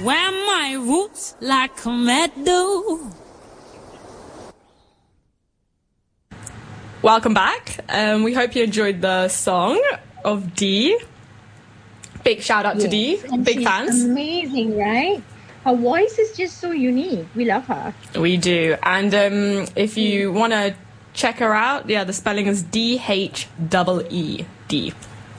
wear my roots like a meadow. Welcome back. We hope you enjoyed the song of Dee. Big shout out to Dee. Big fans. Amazing, right? Her voice is just so unique. We love her. We do. And if you want to check her out, the spelling is D-H-E-E. Dee.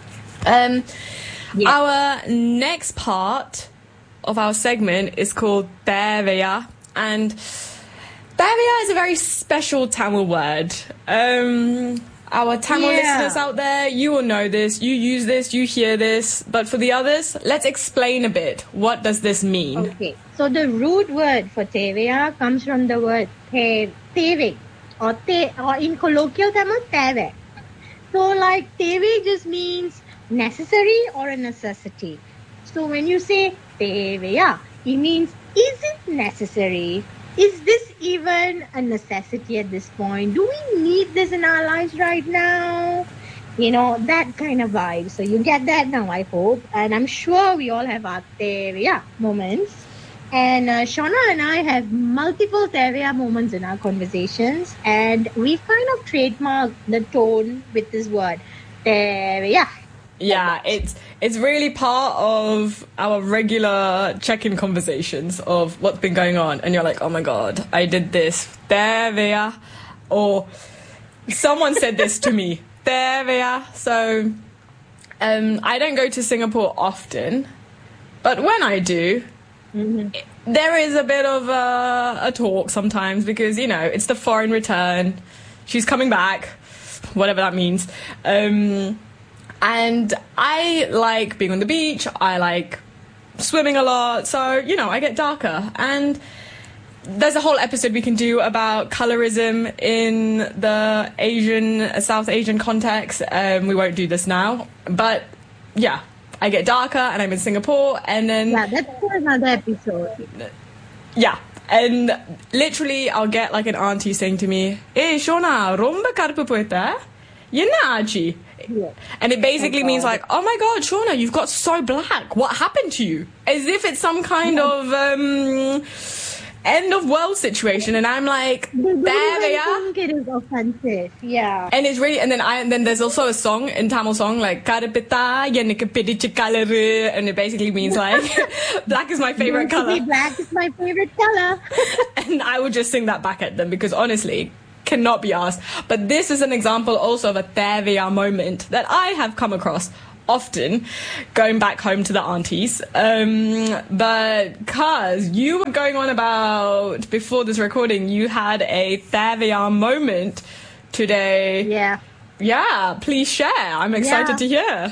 Our next part of our segment is called Theveya, and Theveya is a very special Tamil word. Our Tamil listeners out there, you will know this, you use this, you hear this, but for the others, let's explain a bit. What does this mean? Okay, so the root word for Theveya comes from the word Teve, or in colloquial Tamil, Teve. So like Teve just means necessary or a necessity. So when you say Theveya, it means, is it necessary? Is this even a necessity at this point? Do we need this in our lives right now? You know, that kind of vibe. So you get that now, I hope. And I'm sure we all have our Theveya moments. And Shauna and I have multiple Theveya moments in our conversations. And we've kind of trademarked the tone with this word, Theveya. Yeah, it's really part of our regular check-in conversations of what's been going on, and you're like, oh my god, I did this, Theveya, or someone said this to me, Theveya. So I don't go to Singapore often, but when I do, there is a bit of a talk sometimes, because, you know, it's the foreign return, she's coming back, whatever that means. And I like being on the beach, I like swimming a lot, so, you know, I get darker. And there's a whole episode we can do about colorism in the South Asian context. We won't do this now. But, yeah, I get darker and I'm in Singapore, and then... Yeah, that's for another episode. Yeah. And literally, I'll get like an auntie saying to me, "Hey, Shona, romba karpu poita? Yenna achi?" Yeah. And it basically means like, oh my god, Shauna, you've got so black. What happened to you? As if it's some kind of end of world situation. And I'm like, I think it is offensive. Yeah. And it's really, and then there's also a song in Tamil song like Karapita Yenika Pidicha Kalaru, and it basically means like black is my favorite color. Black is my favorite color. And I would just sing that back at them, because honestly, cannot be asked. But this is an example also of a Theveya moment that I have come across often going back home to the aunties. But Kaz, you were going on about, before this recording, you had a Theveya moment today. Yeah, please share. I'm excited to hear.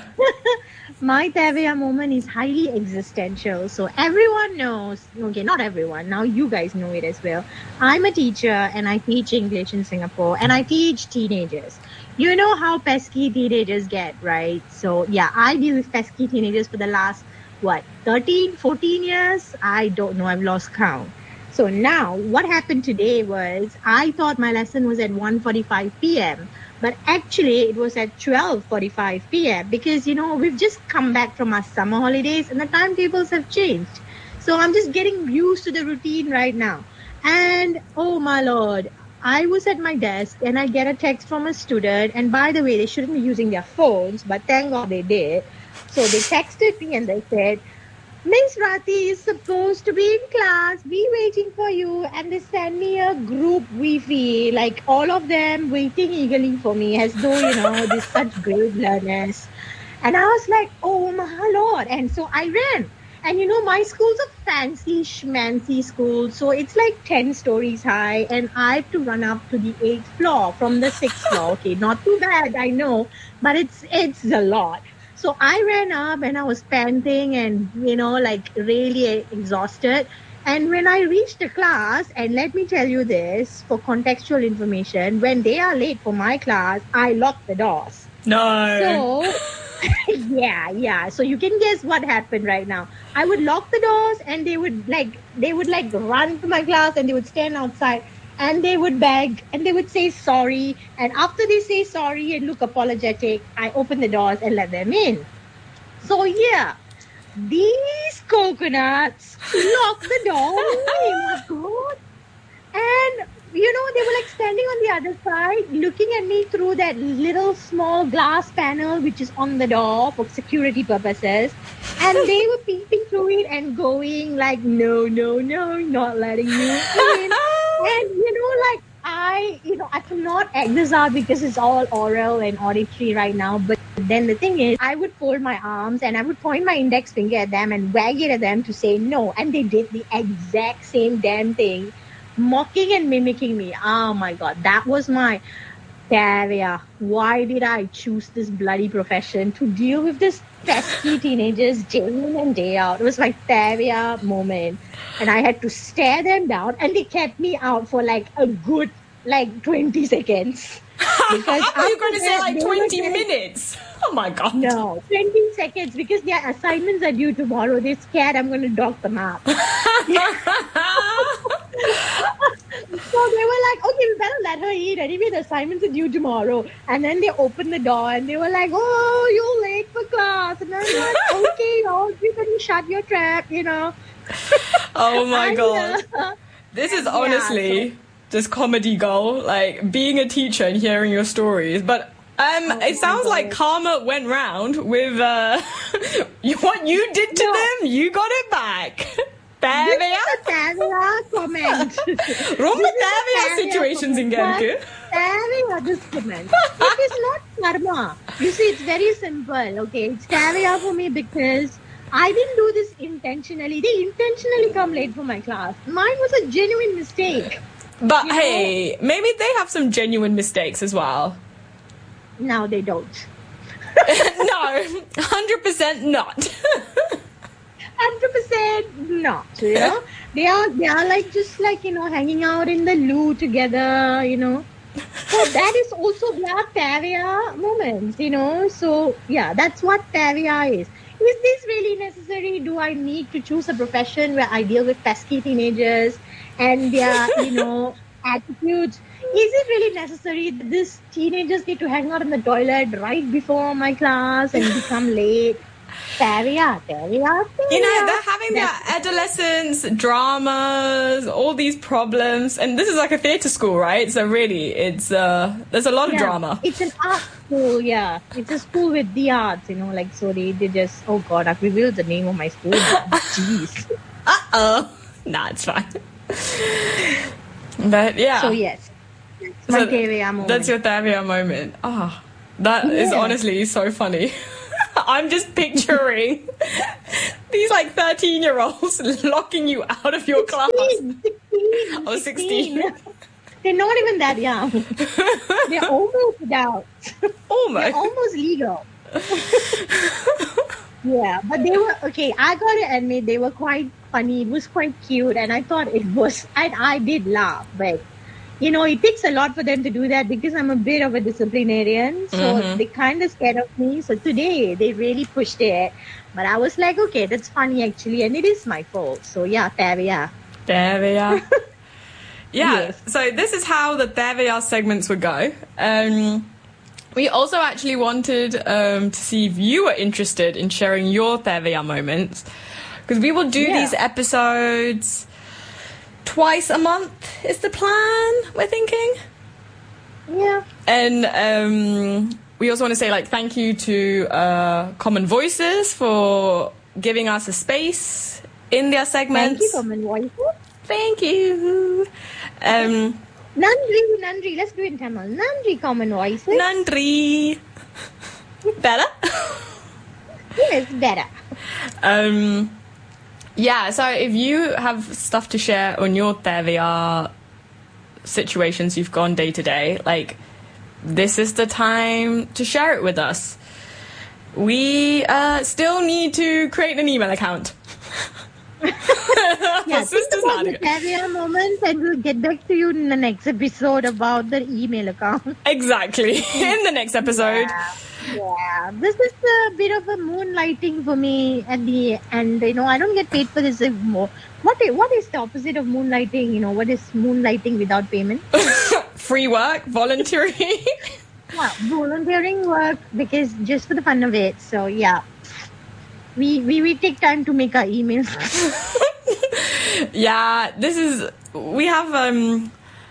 My Theveya moment is highly existential. So everyone knows, okay, not everyone, now you guys know it as well. I'm a teacher and I teach English in Singapore, and I teach teenagers. You know how pesky teenagers get, right? So yeah, I deal with pesky teenagers for the last, 13, 14 years? I don't know, I've lost count. So now, what happened today was, I thought my lesson was at 1:45 p.m., but actually it was at 12:45 p.m. because, you know, we've just come back from our summer holidays and the timetables have changed. So I'm just getting used to the routine right now. And oh my lord, I was at my desk and I get a text from a student. And by the way, they shouldn't be using their phones, but thank God they did. So they texted me and they said, Miss Rati is supposed to be in class. Be waiting for you. And they send me a group Wi-Fi, like all of them waiting eagerly for me, as though, you know, they're such great learners. And I was like, oh my lord. And so I ran. And you know, my school's a fancy schmancy school. So it's like 10 stories high. And I have to run up to the 8th floor from the 6th floor. Okay, not too bad, I know. But it's a lot. So I ran up and I was panting and, you know, like really exhausted. And when I reached the class, and let me tell you this for contextual information, when they are late for my class, I lock the doors. No. So, yeah. So you can guess what happened right now. I would lock the doors and they would run to my class and they would stand outside. And they would beg and they would say sorry. And after they say sorry and look apologetic, I open the doors and let them in. So yeah, these coconuts, lock the door. Oh my God. And, you know, they were like standing on the other side, looking at me through that little small glass panel, which is on the door for security purposes. And they were peeping through it and going like, no, not letting you in. And, you know, like, I cannot act this out because it's all oral and auditory right now. But then the thing is, I would fold my arms and I would point my index finger at them and wag it at them to say no. And they did the exact same damn thing, mocking and mimicking me. Oh my God, that was my Tavia. Why did I choose this bloody profession to deal with this pesky teenagers day in and day out? It was my Tavia moment. And I had to stare them down and they kept me out for like a good 20 seconds. Because you're going to say like 20 minutes? Oh my God. No, 20 seconds because their assignments are due tomorrow. They're scared I'm going to dock them up. So they were like, okay, we better let her eat. Anyway, the assignments are due tomorrow. And then they opened the door and they were like, oh, you're late for class. And I'm like, okay, you better shut your trap, you know. Oh my God. This is honestly just comedy gold, like being a teacher and hearing your stories. But it sounds like karma went round with what you did to them, you got it back. Tavia? Tavia comment. Rumba Tavia situations in Genku. Tavia this comment. It is not karma. You see, it's very simple, okay? It's Tavia for me because I didn't do this intentionally. They intentionally come late for my class. Mine was a genuine mistake. But hey, maybe they have some genuine mistakes as well. No, they don't. No, 100% not. 100% not, you know. They are like just like, you know, hanging out in the loo together, you know. So that is also their Tavia moments, you know. So yeah, that's what Tavia is. Is this really necessary? Do I need to choose a profession where I deal with pesky teenagers and their, you know, attitudes? Is it really necessary that these teenagers need to hang out in the toilet right before my class and become late? Tavia. You know, they're having their adolescence dramas, all these problems, and this is like a theatre school, right? So really, it's there's a lot of drama. It's an art school, yeah. It's a school with the arts, you know, like, so they just, oh God, I've revealed the name of my school. Jeez. Nah, it's fine. But yeah. So yes, that's my Tavia moment. That's your Tavia moment. That is honestly so funny. I'm just picturing these like 13-year-olds locking you out of your class. 16. They're not even that young. They're almost adults. Almost. They're almost legal. Yeah, but they were, okay, I gotta admit, they were quite funny. It was quite cute, and I thought it was, I did laugh, but you know, it takes a lot for them to do that because I'm a bit of a disciplinarian. So they kind of scared of me. So today they really pushed it. But I was like, okay, that's funny actually. And it is my fault. So yeah, Tavia. Yeah, yes. So this is how the Tavia segments would go. We also actually wanted to see if you were interested in sharing your Tavia moments. Because we will do these episodes twice a month is the plan, we're thinking. Yeah. And we also want to say, like, thank you to Common Voices for giving us a space in their segments. Thank you, Common Voices. Thank you. Nandri. Let's do it in Tamil. Nandri, Common Voices. Nandri. Better? Yes, better. Yeah, so if you have stuff to share on your Tavia situations you've gone day to day, like, this is the time to share it with us. We still need to create an email account. Yeah, think about the Tavia moments and we'll get back to you in the next episode about the email account. Exactly. In the next episode. Yeah, this is a bit of a moonlighting for me at the end. You know, I don't get paid for this anymore. What is the opposite of moonlighting? You know, what is moonlighting without payment? Free work, volunteering. Volunteering work because just for the fun of it. So yeah. We take time to make our emails. Yeah, we have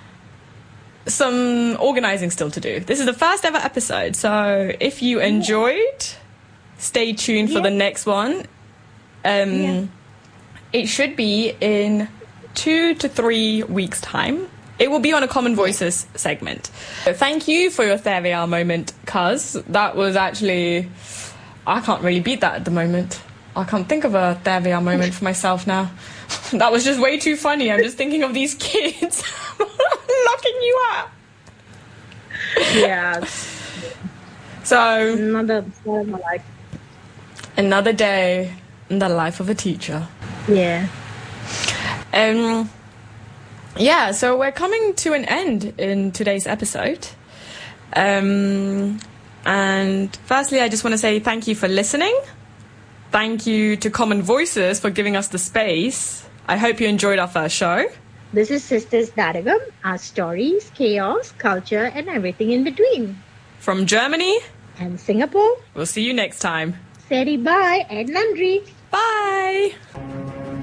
some organizing still to do. This is the first ever episode, so if you enjoyed, stay tuned for the next one. It should be in 2 to 3 weeks' time. It will be on a Common Voices segment. So thank you for your Theria moment, cuz that was actually... I can't really beat that at the moment. I can't think of a Theria moment for myself now. That was just way too funny. I'm just thinking of these kids locking you up. Yeah. So... Another day in the life of a teacher. Yeah. Yeah, so we're coming to an end in today's episode. And firstly, I just want to say thank you for listening. Thank you to Common Voices for giving us the space. I hope you enjoyed our first show. This is Sisters Daragam, our stories, chaos, culture, and everything in between. From Germany And Singapore. We'll see you next time. Seri bye and nandri. Bye!